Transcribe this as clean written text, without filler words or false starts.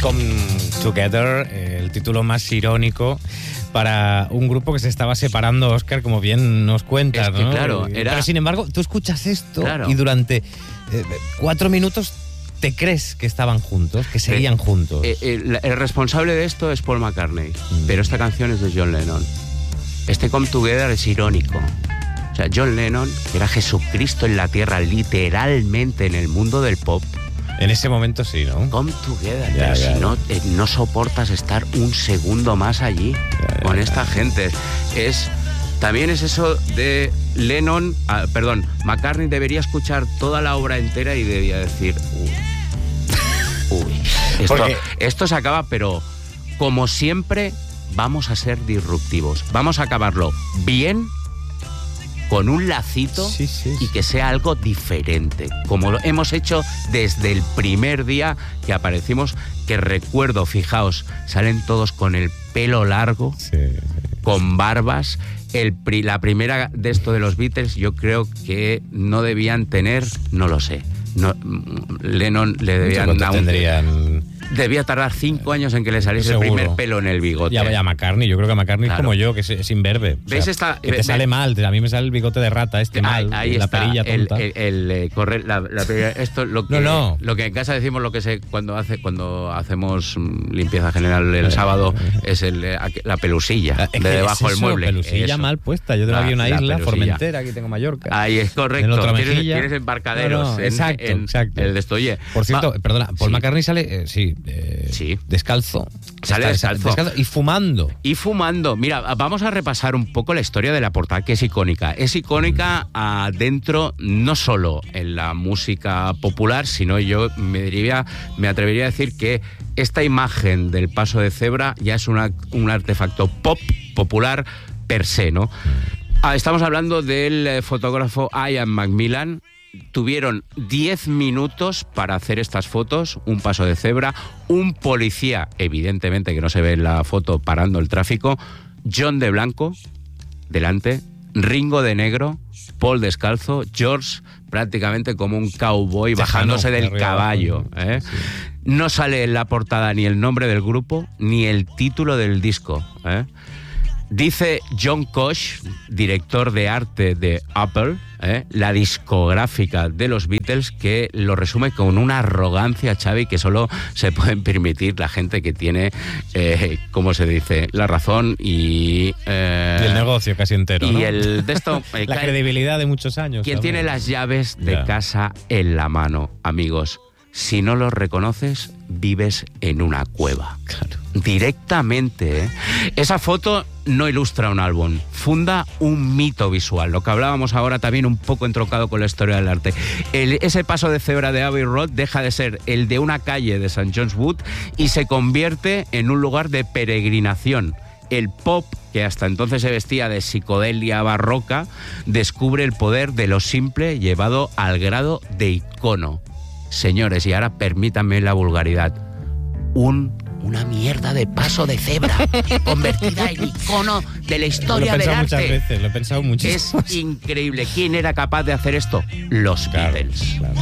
Come Together, el título más irónico para un grupo que se estaba separando, Óscar, como bien nos cuentas, es que, ¿no? Claro, Pero sin embargo, tú escuchas esto y durante 4 minutos te crees que estaban juntos, que seguían juntos. El responsable de esto es Paul McCartney, pero esta canción es de John Lennon. Este Come Together es irónico. O sea, John Lennon, que era Jesucristo en la tierra, literalmente en el mundo del pop. En ese momento sí, ¿no? Come Together, pero si no soportas estar un segundo más allí con esta gente. También es eso de Lennon, McCartney debería escuchar toda la obra entera y debía decir, esto se acaba, pero como siempre vamos a ser disruptivos. Vamos a acabarlo bien, con un lacito y que sea algo diferente, como lo hemos hecho desde el primer día que aparecimos, que recuerdo, fijaos, salen todos con el pelo largo, con barbas. La primera de esto de los Beatles, yo creo que no debían tener, no lo sé. Lennon le debía tardar 5 años en que le saliese el primer pelo en el bigote. Ya McCartney, yo creo que McCartney es como yo, que es imberbe. ¿Ves? Que te sale mal, a mí me sale el bigote de rata mal, ahí la está, perilla tonta. Lo que en casa decimos, cuando hacemos limpieza general el sábado, es la pelusilla de debajo del mueble. Pelusilla mal puesta, yo tengo aquí una isla, Formentera, aquí tengo Mallorca. Ahí es correcto, tienes embarcaderos exacto. El de esto. Oye, por cierto, perdona, Paul McCartney sale, descalzo. Sale descalzo. Y fumando. Mira, vamos a repasar un poco la historia de la portada, que es icónica. Es icónica dentro, no solo en la música popular, sino yo me atrevería a decir que esta imagen del paso de cebra ya es un artefacto popular per se, ¿no? Estamos hablando del fotógrafo Ian McMillan. Tuvieron 10 minutos para hacer estas fotos, un paso de cebra, un policía, evidentemente que no se ve en la foto, parando el tráfico, John de blanco, delante, Ringo de negro, Paul descalzo, George prácticamente como un cowboy bajándose del caballo. No sale en la portada ni el nombre del grupo, ni el título del disco. Dice John Koch, director de arte de Apple, la discográfica de los Beatles, que lo resume con una arrogancia, Xavi, que solo se pueden permitir la gente que tiene, ¿cómo se dice?, la razón y el negocio casi entero, ¿no? Y el de esto, la credibilidad de muchos años. Quien tiene las llaves de casa en la mano, amigos. Si no los reconoces, vives en una cueva. Claro. Directamente, Esa foto no ilustra un álbum, funda un mito visual, lo que hablábamos ahora también un poco entroncado con la historia del arte. Ese paso de cebra de Abbey Road deja de ser el de una calle de St. John's Wood y se convierte en un lugar de peregrinación. El pop, que hasta entonces se vestía de psicodelia barroca, descubre el poder de lo simple llevado al grado de icono. Señores, y ahora permítanme la vulgaridad, una mierda de paso de cebra convertida en icono de la historia del arte. Muchas veces, lo he pensado muchísimo. Es increíble. ¿Quién era capaz de hacer esto? Los Beatles. Claro.